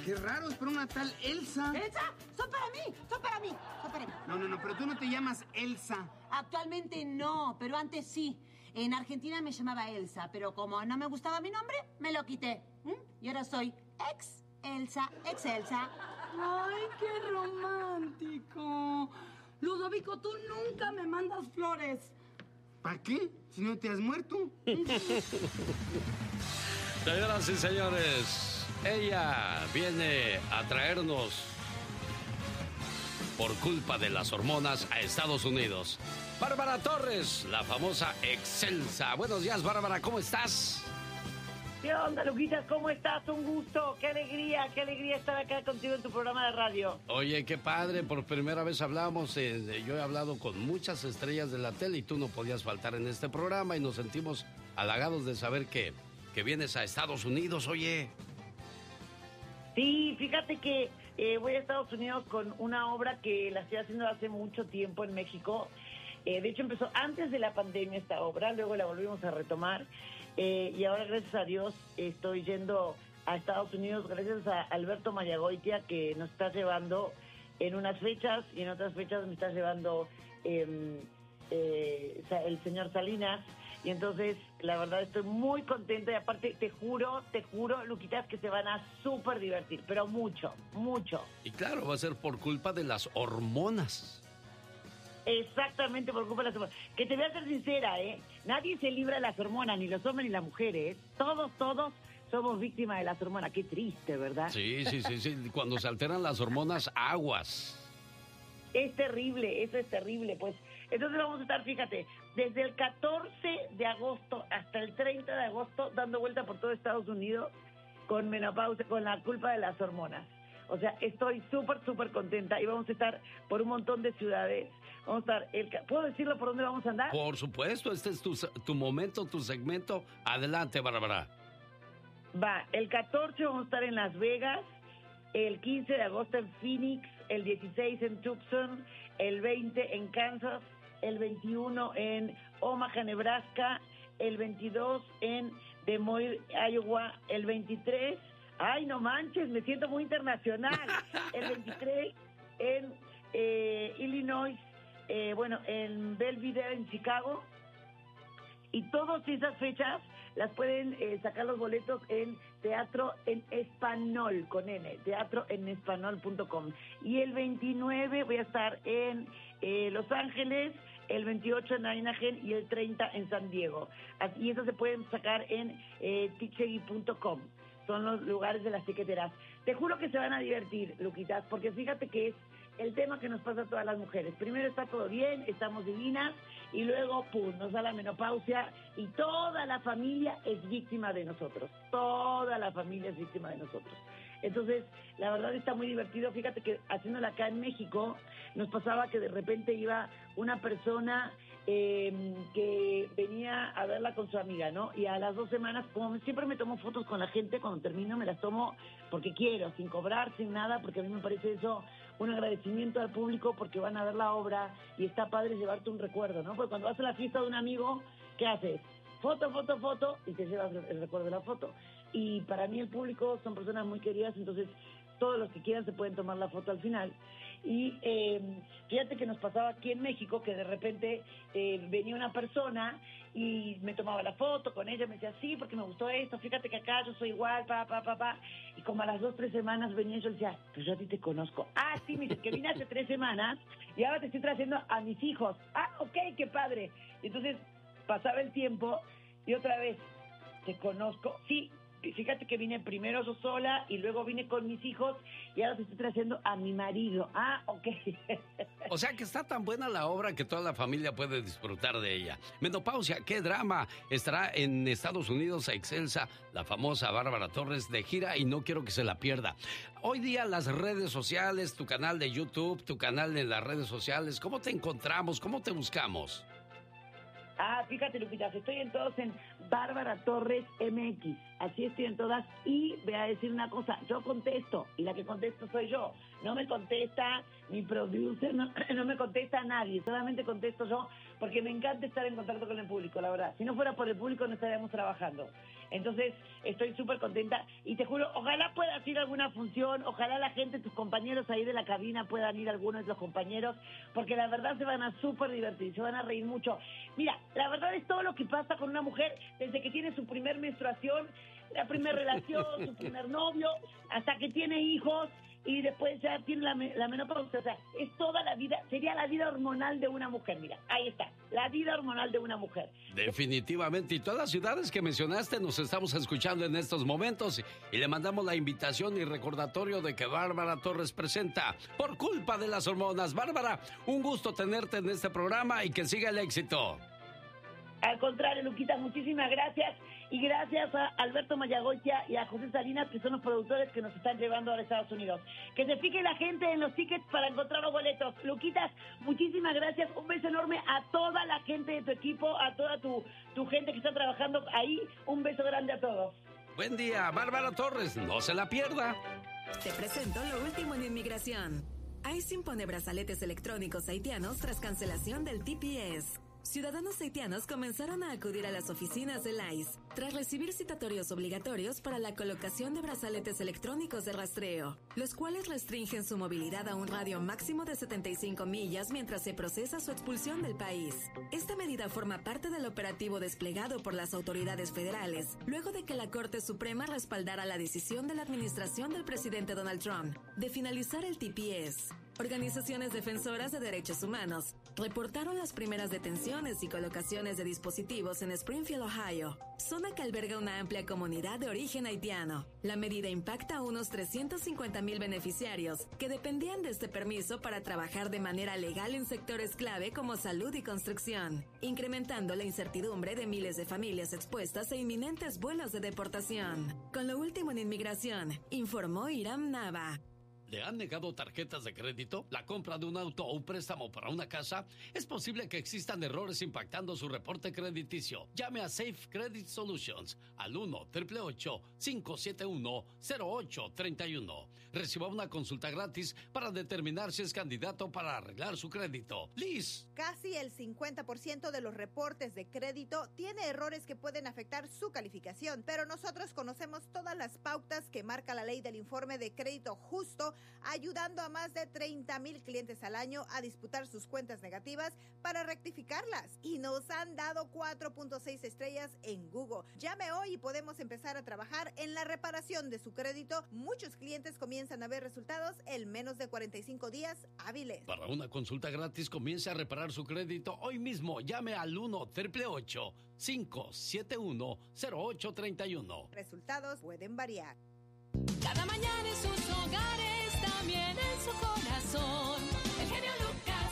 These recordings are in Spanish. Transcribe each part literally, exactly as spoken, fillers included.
Qué raro, es para una tal Elsa. ¿Elsa? Son para mí, son para mí, son para mí. No, no, no, pero tú no te llamas Elsa. Actualmente no, pero antes sí. En Argentina me llamaba Elsa, pero como no me gustaba mi nombre, me lo quité. ¿Mm? Y ahora soy ex Elsa, ex Elsa. Ay, qué romántico. Ludovico, tú nunca me mandas flores. ¿Para qué? Si no te has muerto. Señoras y señores, ella viene a traernos, por culpa de las hormonas, a Estados Unidos. Bárbara Torres, la famosa Excelsa. Buenos días, Bárbara, ¿cómo estás? ¿Qué onda, Luquitas? ¿Cómo estás? Un gusto, qué alegría, qué alegría estar acá contigo en tu programa de radio. Oye, qué padre, por primera vez hablamos, eh, yo he hablado con muchas estrellas de la tele y tú no podías faltar en este programa y nos sentimos halagados de saber que, que vienes a Estados Unidos, oye. Sí, fíjate que eh, voy a Estados Unidos con una obra que la estoy haciendo hace mucho tiempo en México. Eh, de hecho, empezó antes de la pandemia esta obra, luego la volvimos a retomar. Eh, y ahora, gracias a Dios, estoy yendo a Estados Unidos gracias a Alberto Mayagoitia, que nos está llevando en unas fechas y en otras fechas me está llevando eh, eh, el señor Salinas. Y entonces, la verdad, estoy muy contenta y aparte, te juro, te juro, Luquitas, que se van a súper divertir, pero mucho, mucho. Y claro, va a ser por culpa de las hormonas. Exactamente, por culpa de las hormonas. Que te voy a ser sincera, ¿eh? Nadie se libra de las hormonas, ni los hombres ni las mujeres. Todos, todos somos víctimas de las hormonas. Qué triste, ¿verdad? Sí, sí, sí, sí. Cuando se alteran las hormonas, aguas. Es terrible, eso es terrible. Pues, entonces vamos a estar, fíjate, desde el catorce de agosto hasta el treinta de agosto, dando vuelta por todo Estados Unidos con menopausia, con la culpa de las hormonas. O sea, estoy súper, súper contenta y vamos a estar por un montón de ciudades. Vamos a estar, el, ¿puedo decirlo por dónde vamos a andar? Por supuesto, este es tu, tu momento, tu segmento. Adelante, Bárbara. Va, el catorce vamos a estar en Las Vegas, el quince de agosto en Phoenix, el dieciséis en Tucson, el veinte en Kansas, el veintiuno en Omaha, Nebraska, el veintidós en Des Moines, Iowa, el veintitrés... Ay, no manches, me siento muy internacional. El veintitrés en eh, Illinois, eh, bueno, en Belvidere, en Chicago. Y todas esas fechas las pueden eh, sacar los boletos en Teatro en Español, con N, teatro en español punto com. Y el veintinueve voy a estar en eh, Los Ángeles, el veintiocho en Anaheim y el treinta en San Diego. Y eso se pueden sacar en eh, tichegui punto com. Son los lugares de las tiqueteras. Te juro que se van a divertir, Luquitas, porque fíjate que es el tema que nos pasa a todas las mujeres. Primero está todo bien, estamos divinas, y luego, pum, nos da la menopausia y toda la familia es víctima de nosotros. Toda la familia es víctima de nosotros. Entonces, la verdad está muy divertido. Fíjate que haciéndola acá en México, nos pasaba que de repente iba una persona eh, que venía a verla con su amiga, ¿no? Y a las dos semanas, como siempre me tomo fotos con la gente, cuando termino me las tomo porque quiero, sin cobrar, sin nada, porque a mí me parece eso un agradecimiento al público porque van a ver la obra y está padre llevarte un recuerdo, ¿no? Porque cuando vas a la fiesta de un amigo, ¿qué haces? Foto, foto, foto, y te llevas el recuerdo de la foto. Y para mí el público son personas muy queridas, entonces todos los que quieran se pueden tomar la foto al final. Y eh, fíjate que nos pasaba aquí en México que de repente eh, venía una persona y me tomaba la foto con ella, me decía, sí, porque me gustó esto, fíjate que acá yo soy igual, pa, pa, pa, pa. Y como a las dos, tres semanas venía yo y decía, pues yo a ti te conozco. Ah, sí, me dice que vine hace tres semanas y ahora te estoy trayendo a mis hijos. Ah, ok, qué padre. Y entonces pasaba el tiempo y otra vez, te conozco, sí. Fíjate que vine primero yo sola y luego vine con mis hijos y ahora te estoy trayendo a mi marido. Ah, ok. O sea que está tan buena la obra que toda la familia puede disfrutar de ella. Menopausia, qué drama. Estará en Estados Unidos Excelsa, la famosa Bárbara Torres de gira y no quiero que se la pierda. Hoy día las redes sociales, tu canal de YouTube, tu canal en las redes sociales, ¿cómo te encontramos? ¿Cómo te buscamos? Ah, fíjate, Lupita, estoy en todos en Bárbara Torres M X. así estoy en todas. Y voy a decir una cosa, yo contesto, y la que contesto soy yo. No me contesta mi producer, no, no me contesta nadie, solamente contesto yo, porque me encanta estar en contacto con el público, la verdad. Si no fuera por el público no estaríamos trabajando. Entonces, estoy súper contenta, y te juro, ojalá puedas ir a alguna función, ojalá la gente, tus compañeros ahí de la cabina puedan ir algunos de los compañeros, porque la verdad se van a súper divertir, se van a reír mucho. Mira, la verdad es todo lo que pasa con una mujer desde que tiene su primer menstruación, la primera relación, su primer novio, hasta que tiene hijos, y después ya tiene la, la menopausia. O sea, es toda la vida, sería la vida hormonal de una mujer. Mira, ahí está, la vida hormonal de una mujer. Definitivamente, y todas las ciudades que mencionaste nos estamos escuchando en estos momentos, y le mandamos la invitación y recordatorio de que Bárbara Torres presenta Por culpa de las hormonas. Bárbara, un gusto tenerte en este programa y que siga el éxito. Al contrario, Luquita, muchísimas gracias. Y gracias a Alberto Mayagoitia y a José Salinas, que son los productores que nos están llevando a Estados Unidos. Que se fije la gente en los tickets para encontrar los boletos. Luquitas, muchísimas gracias. Un beso enorme a toda la gente de tu equipo, a toda tu, tu gente que está trabajando ahí. Un beso grande a todos. Buen día, Bárbara Torres. No se la pierda. Te presento lo último en inmigración. ICE impone brazaletes electrónicos haitianos tras cancelación del T P S. Ciudadanos haitianos comenzaron a acudir a las oficinas del ICE tras recibir citatorios obligatorios para la colocación de brazaletes electrónicos de rastreo, los cuales restringen su movilidad a un radio máximo de setenta y cinco millas mientras se procesa su expulsión del país. Esta medida forma parte del operativo desplegado por las autoridades federales, luego de que la Corte Suprema respaldara la decisión de la administración del presidente Donald Trump de finalizar el T P S. Organizaciones defensoras de derechos humanos reportaron las primeras detenciones y colocaciones de dispositivos en Springfield, Ohio, zona que alberga una amplia comunidad de origen haitiano. La medida impacta a unos trescientos cincuenta mil beneficiarios que dependían de este permiso para trabajar de manera legal en sectores clave como salud y construcción, incrementando la incertidumbre de miles de familias expuestas a inminentes vuelos de deportación. Con lo último en inmigración, informó Iram Nava. ¿Le han negado tarjetas de crédito, la compra de un auto o un préstamo para una casa? Es posible que existan errores impactando su reporte crediticio. Llame a Safe Credit Solutions al uno, ocho ocho ocho, cinco siete uno, cero ocho tres uno. Reciba una consulta gratis para determinar si es candidato para arreglar su crédito. Liz. Casi el cincuenta por ciento de los reportes de crédito tiene errores que pueden afectar su calificación, pero nosotros conocemos todas las pautas que marca la ley del informe de crédito justo, ayudando a más de treinta mil clientes al año a disputar sus cuentas negativas para rectificarlas. Y nos han dado cuatro punto seis estrellas en Google. Llame hoy y podemos empezar a trabajar en la reparación de su crédito. Muchos clientes comienzan a ver resultados en menos de cuarenta y cinco días hábiles. Para una consulta gratis, comience a reparar su crédito hoy mismo. Llame al uno, ocho ocho ocho, cinco siete uno, cero ocho tres uno. Resultados pueden variar. Cada mañana en sus hogares, también en su corazón, el genio Lucas.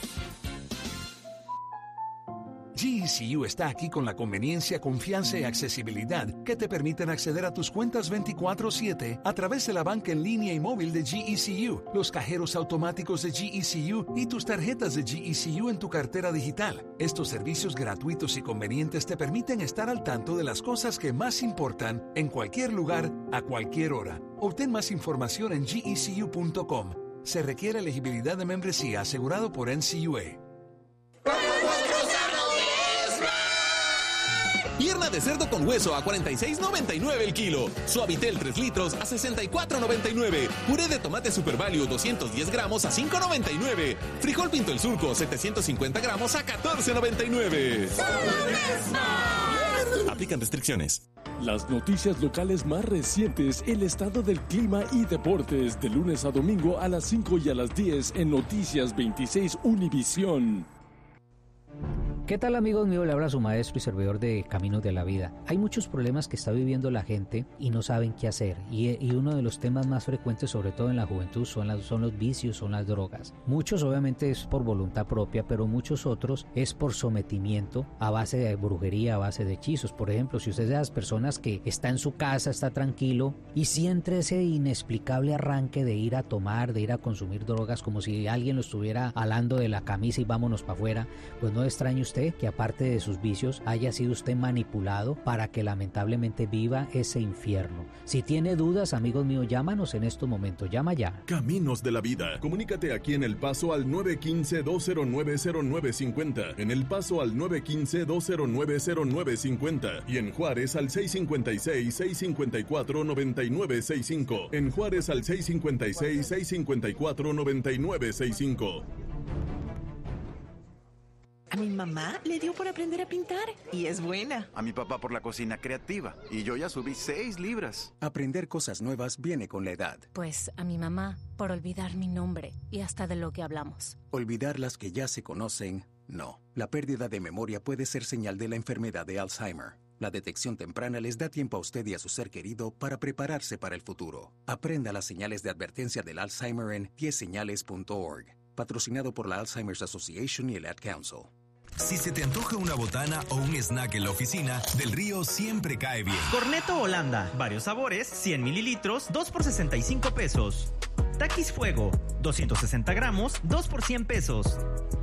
G E C U está aquí con la conveniencia, confianza y accesibilidad que te permiten acceder a tus cuentas veinticuatro siete a través de la banca en línea y móvil de G E C U, los cajeros automáticos de G E C U y tus tarjetas de G E C U en tu cartera digital. Estos servicios gratuitos y convenientes te permiten estar al tanto de las cosas que más importan en cualquier lugar, a cualquier hora. Obtén más información en G E C U punto com. Se requiere elegibilidad de membresía asegurado por N C U A. Pierna de cerdo con hueso a cuarenta y seis noventa y nueve el kilo. Suavitel tres litros a sesenta y cuatro noventa y nueve. Puré de tomate Super Value doscientos diez gramos a cinco noventa y nueve. Frijol Pinto el Surco setecientos cincuenta gramos a catorce noventa y nueve. Aplican restricciones. Las noticias locales más recientes, el estado del clima y deportes, de lunes a domingo a las cinco y a las diez en Noticias veintiséis Univisión. ¿Qué tal, amigos míos? Le habla su maestro y servidor de Caminos de la Vida. Hay muchos problemas que está viviendo la gente y no saben qué hacer. Y, y uno de los temas más frecuentes, sobre todo en la juventud, son, las, son los vicios, son las drogas. Muchos obviamente es por voluntad propia, pero muchos otros es por sometimiento a base de brujería, a base de hechizos. Por ejemplo, si usted es de las personas que está en su casa, está tranquilo y siente ese inexplicable arranque de ir a tomar, de ir a consumir drogas, como si alguien lo estuviera alando de la camisa y vámonos para afuera, pues no extrañe usted usted que aparte de sus vicios haya sido usted manipulado para que lamentablemente viva ese infierno. Si tiene dudas, amigos míos, llámanos en estos momentos. Llama ya. Caminos de la Vida. Comunícate aquí en El Paso al nueve uno cinco, dos cero nueve, cero nueve cinco cero. En El Paso al nueve uno cinco, dos cero nueve, cero nueve cinco cero. Y en Juárez al seis cinco seis, seis cinco cuatro, nueve nueve seis cinco. En Juárez al seis cinco seis, seis cinco cuatro, nueve nueve seis cinco. A mi mamá le dio por aprender a pintar y es buena. A mi papá por la cocina creativa y yo ya subí seis libras. Aprender cosas nuevas viene con la edad. Pues a mi mamá por olvidar mi nombre y hasta de lo que hablamos. Olvidar las que ya se conocen, no. La pérdida de memoria puede ser señal de la enfermedad de Alzheimer. La detección temprana les da tiempo a usted y a su ser querido para prepararse para el futuro. Aprenda las señales de advertencia del Alzheimer en diez señales punto org. Patrocinado por la Alzheimer's Association y el Ad Council. Si se te antoja una botana o un snack en la oficina, Del Río siempre cae bien. Corneto Holanda, varios sabores, cien mililitros, dos por sesenta y cinco pesos. Takis Fuego, doscientos sesenta gramos, dos por cien pesos.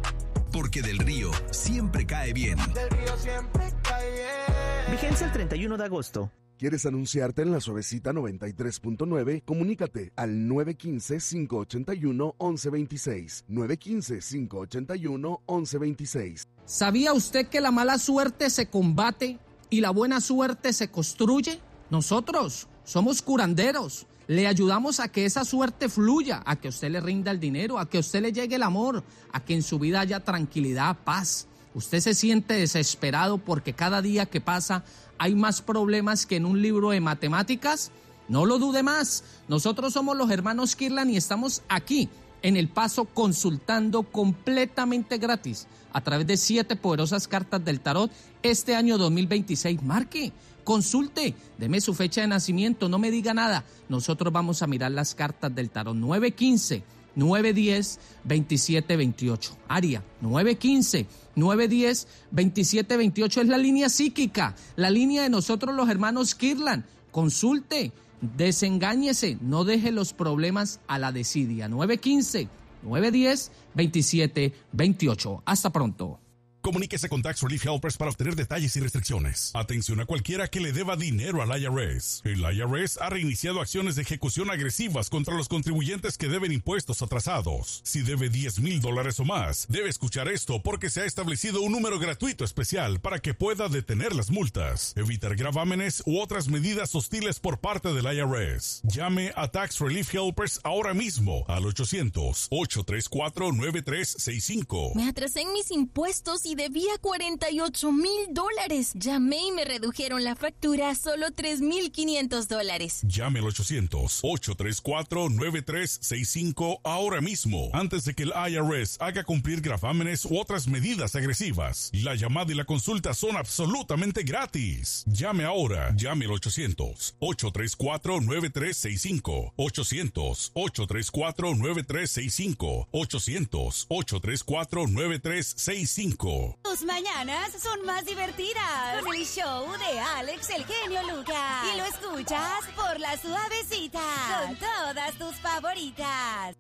Porque Del Río siempre cae bien. Del Río siempre cae bien. Vigencia el treinta y uno de agosto. ¿Quieres anunciarte en La Suavecita noventa y tres punto nueve? Comunícate al nueve uno cinco, cinco ocho uno, once veintiséis. nueve uno cinco, cinco ocho uno, once veintiséis. ¿Sabía usted que la mala suerte se combate y la buena suerte se construye? Nosotros somos curanderos. Le ayudamos a que esa suerte fluya, a que usted le rinda el dinero, a que a usted le llegue el amor, a que en su vida haya tranquilidad, paz. Usted se siente desesperado porque cada día que pasa hay más problemas que en un libro de matemáticas. No lo dude más. Nosotros somos los hermanos Kirlan y estamos aquí en El Paso consultando completamente gratis a través de siete poderosas cartas del tarot este año dos mil veintiséis. Marque, consulte, deme su fecha de nacimiento, no me diga nada. Nosotros vamos a mirar las cartas del tarot. nueve uno cinco, nueve uno cero, veintisiete veintiocho. Área, nueve uno cinco, nueve uno cero, veintisiete veintiocho es la línea psíquica, la línea de nosotros los hermanos Kirlan. Consulte, desengáñese, no deje los problemas a la desidia. nueve uno cinco, nueve uno cero, veintisiete veintiocho. Hasta pronto. Comuníquese con Tax Relief Helpers para obtener detalles y restricciones. Atención a cualquiera que le deba dinero al I R S. El I R S ha reiniciado acciones de ejecución agresivas contra los contribuyentes que deben impuestos atrasados. Si debe diez mil dólares o más, debe escuchar esto porque se ha establecido un número gratuito especial para que pueda detener las multas, evitar gravámenes u otras medidas hostiles por parte del I R S. Llame a Tax Relief Helpers ahora mismo al ochocientos, ocho tres cuatro, nueve tres seis cinco. Me atrasé en mis impuestos y debía cuarenta y ocho mil dólares. Llamé y me redujeron la factura a solo tres mil quinientos dólares. Llame al ochocientos, ocho tres cuatro, nueve tres seis cinco ahora mismo, antes de que el I R S haga cumplir gravámenes u otras medidas agresivas. La llamada y la consulta son absolutamente gratis. Llame ahora. Llame al ochocientos, ocho tres cuatro, nueve tres seis cinco. ochocientos, ocho tres cuatro, nueve tres seis cinco. ochocientos, ocho tres cuatro, nueve tres seis cinco. Tus mañanas son más divertidas con el show de Alex el Genio Lucas. Y lo escuchas por La Suavecita con todas tus favoritas.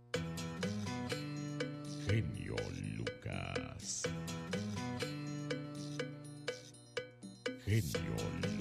Genio Lucas. Genio Lucas.